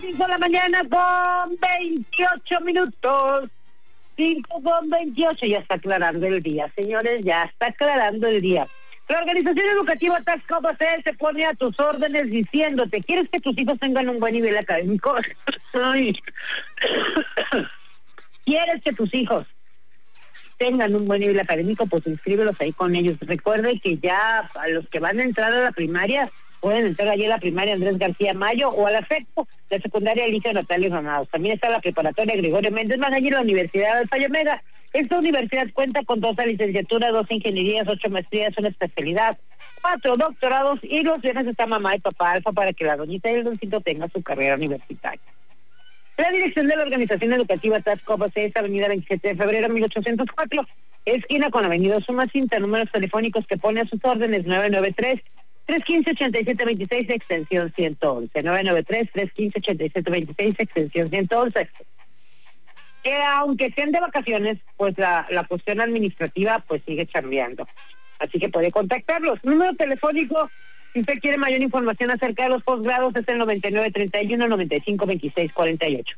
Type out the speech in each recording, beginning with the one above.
5 de la mañana con 28 minutos. 5 con 28, ya está aclarando el día, señores, ya está aclarando el día. La organización educativa Tasco Basel se pone a tus órdenes diciéndote, ¿quieres que tus hijos tengan un buen nivel académico? Ay. ¿Quieres que tus hijos tengan un buen nivel académico? Pues inscríbelos ahí con ellos. Recuerde que ya a los que van a entrar a la primaria, pueden entrar allí a la primaria Andrés García Mayo o a la FECPO, la secundaria Alicia Natalia Granados. También está la preparatoria Gregorio Méndez Magaña y la Universidad del Alfa Omega. Esta universidad cuenta con 2 licenciaturas, 2 ingenierías, 8 maestrías, una especialidad, 4 doctorados y los viernes está mamá y papá Alfa para que la doñita y el doncito tengan su carrera universitaria. La dirección de la organización educativa Tasco Basel es Avenida 27 de febrero 1804, esquina con Avenida Sumacinta, números telefónicos que pone a sus órdenes 993-315-8726, extensión 111, 993-315-8726, extensión 111. Que aunque sean de vacaciones, pues la cuestión administrativa pues sigue chambeando. Así que puede contactarlos. Número telefónico, si usted quiere mayor información acerca de los posgrados, es el 9931-952648.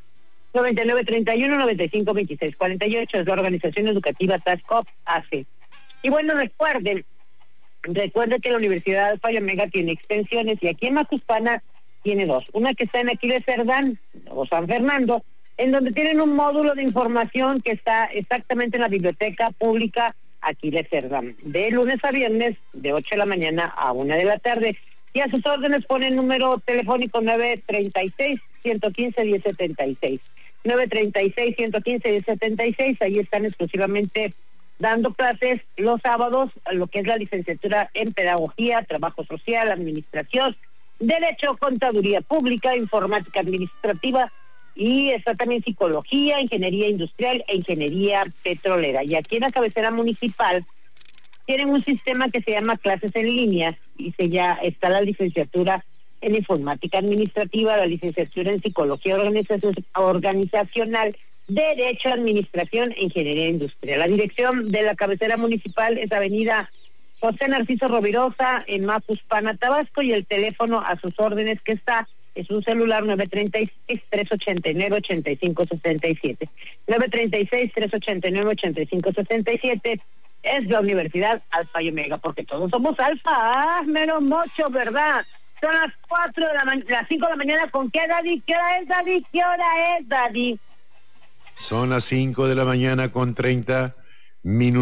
9931-952648 es la organización educativa Tasco AC. Y bueno, recuerde que la Universidad Alfa Omega tiene extensiones y aquí en Macuspana tiene 2. Una que está en Aquiles Cerdán o San Fernando, en donde tienen un módulo de información que está exactamente en la biblioteca pública Aquiles Cerdán, de lunes a viernes, de 8 de la mañana a 1 de la tarde. Y a sus órdenes pone el número telefónico 936-115-1076. 936-115-1076, ahí están exclusivamente dando clases los sábados, lo que es la licenciatura en Pedagogía, Trabajo Social, Administración, Derecho, Contaduría Pública, Informática Administrativa, y está también Psicología, Ingeniería Industrial e Ingeniería Petrolera. Y aquí en la cabecera municipal tienen un sistema que se llama Clases en Línea, y está la licenciatura en Informática Administrativa, la licenciatura en Psicología Organizacional, Derecho, Administración e Ingeniería Industrial. La dirección de la cabecera municipal es Avenida José Narciso Rovirosa, en Macuspana, Tabasco, y el teléfono a sus órdenes que está es un celular 936-389-8567. 936-389-8567 es la Universidad Alfa Omega, porque todos somos alfa, menos mucho, ¿verdad? Son las 5 de la mañana, ¿con qué, Daddy? ¿Qué hora es, Daddy? ¿Qué hora es, Daddy? Son las 5 de la mañana con 30 minutos.